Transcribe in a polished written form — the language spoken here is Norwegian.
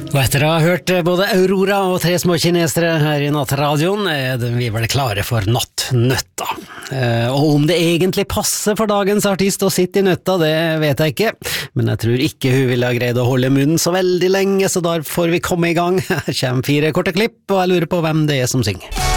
Og etter å ha hørt både Aurora og Tre små kinesere her i Nattradioen, vi vel klare for Nattnøtta. Og om det egentlig passer for dagens artist å sitte i nøtta, det vet jeg ikke. Men jeg tror ikke hun ville ha greid å holde munnen så veldig lenge, så da får vi komme i gang. Her kommer 4 korte klipp, og jeg lurer på hvem det er som synger.